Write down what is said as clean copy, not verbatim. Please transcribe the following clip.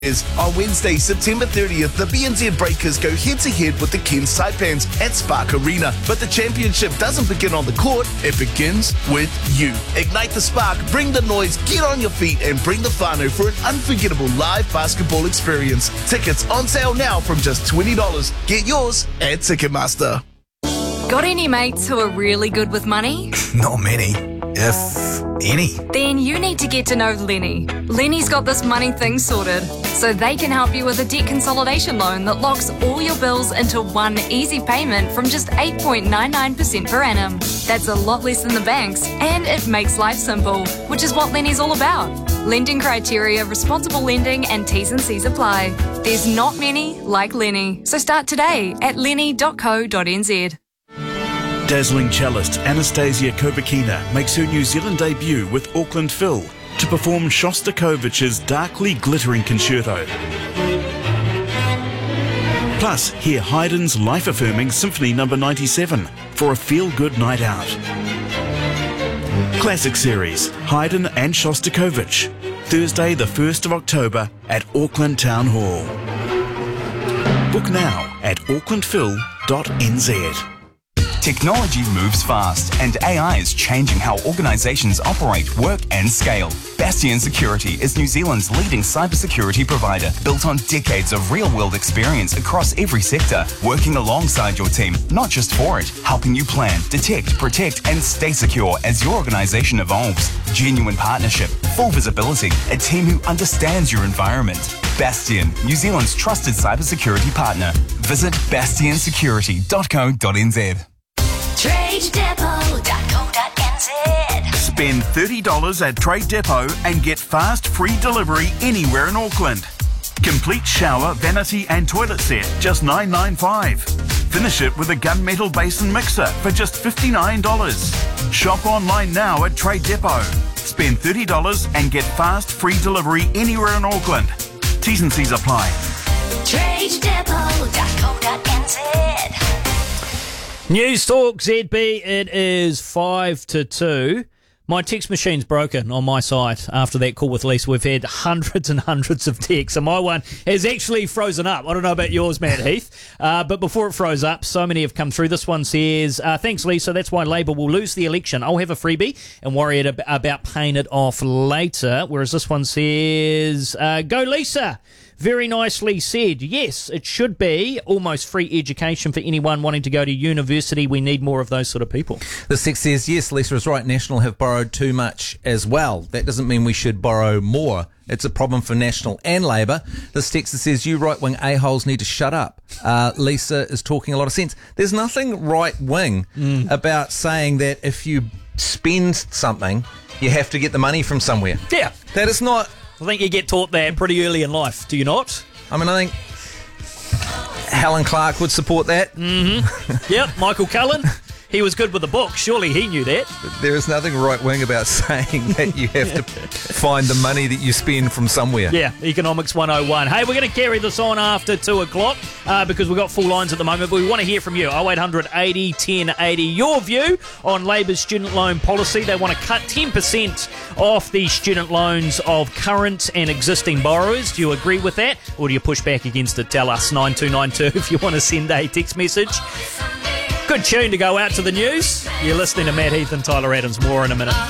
On Wednesday, September 30th, the BNZ Breakers go head-to-head with the Cairns Taipans at Spark Arena. But the championship doesn't begin on the court, it begins with you. Ignite the spark, bring the noise, get on your feet, and bring the whānau for an unforgettable live basketball experience. Tickets on sale now from just $20. Get yours at Ticketmaster. Got any mates who are really good with money? Not many, if any. Then you need to get to know Lenny. Lenny's got this money thing sorted, so they can help you with a debt consolidation loan that locks all your bills into one easy payment from just 8.99% per annum. That's a lot less than the banks, and it makes life simple, which is what Lenny's all about. Lending criteria, responsible lending, and T's and C's apply. There's not many like Lenny, so start today at lenny.co.nz. Dazzling cellist Anastasia Kovakina makes her New Zealand debut with Auckland Phil to perform Shostakovich's darkly glittering concerto. Plus, hear Haydn's life-affirming Symphony No. 97 for a feel-good night out. Classic Series, Haydn and Shostakovich, Thursday the 1st of October at Auckland Town Hall. Book now at aucklandphil.nz. Technology moves fast, and AI is changing how organisations operate, work and scale. Bastion Security is New Zealand's leading cybersecurity provider, built on decades of real-world experience across every sector, working alongside your team, not just for it, helping you plan, detect, protect and stay secure as your organisation evolves. Genuine partnership, full visibility, a team who understands your environment. Bastion, New Zealand's trusted cybersecurity partner. Visit bastionsecurity.co.nz. TradeDepot.co.nz. Spend $30 at Trade Depot and get fast free delivery anywhere in Auckland. Complete shower, vanity and toilet set, just $9.95. Finish it with a gunmetal basin mixer for just $59. Shop online now at Trade Depot. Spend $30 and get fast free delivery anywhere in Auckland. T's and C's apply. TradeDepot.co.nz. News Talk ZB, it is 5 to 2. My text machine's broken on my side after that call with Lisa. We've had hundreds and hundreds of texts, and my one has actually frozen up. I don't know about yours, Matt Heath, but before it froze up, so many have come through. This one says, thanks, Lisa, that's why Labour will lose the election. I'll have a freebie and worry about paying it off later. Whereas this one says, go Lisa. Very nicely said. Yes, it should be almost free education for anyone wanting to go to university. We need more of those sort of people. The text says, yes, Lisa is right. National have borrowed too much as well. That doesn't mean we should borrow more. It's a problem for National and Labour. This text says, you right-wing a-holes need to shut up. Lisa is talking a lot of sense. There's nothing right-wing about saying that if you spend something, you have to get the money from somewhere. Yeah. That is not... I think you get taught that pretty early in life, do you not? I mean, I think Helen Clark would support that. Mm-hmm. Yep, Michael Cullen. He was good with the book. Surely he knew that. There is nothing right-wing about saying that you have to find the money that you spend from somewhere. Yeah, Economics 101. Hey, we're going to carry this on after 2 o'clock because we've got full lines at the moment, but we want to hear from you. 0800 80 10 80. Your view on Labour's student loan policy. They want to cut 10% off the student loans of current and existing borrowers. Do you agree with that, or do you push back against it? Tell us, 9292, if you want to send a text message. Good tune to go out to the news. You're listening to Matt Heath and Tyler Adams. More in a minute.